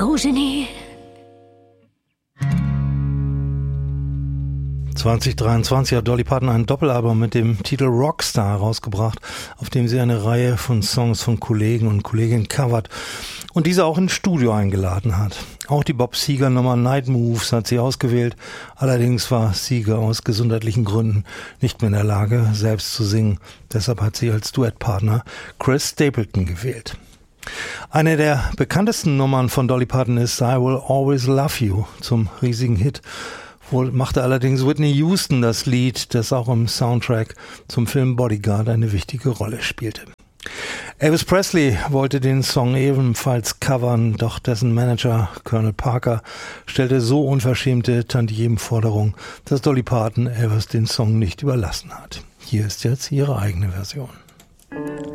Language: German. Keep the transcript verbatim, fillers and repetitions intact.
Rogenie. zwanzig dreiundzwanzig hat Dolly Parton ein Doppelalbum mit dem Titel Rockstar herausgebracht, auf dem sie eine Reihe von Songs von Kollegen und Kolleginnen covert und diese auch ins Studio eingeladen hat. Auch die Bob Seger Nummer Night Moves hat sie ausgewählt, allerdings war Seger aus gesundheitlichen Gründen nicht mehr in der Lage, selbst zu singen. Deshalb hat sie als Duettpartner Chris Stapleton gewählt. Eine der bekanntesten Nummern von Dolly Parton ist I Will Always Love You, zum riesigen Hit. Wohl machte allerdings Whitney Houston das Lied, das auch im Soundtrack zum Film Bodyguard eine wichtige Rolle spielte. Elvis Presley wollte den Song ebenfalls covern, doch dessen Manager Colonel Parker stellte so unverschämte Tantiemenforderungen, dass Dolly Parton Elvis den Song nicht überlassen hat. Hier ist jetzt ihre eigene Version.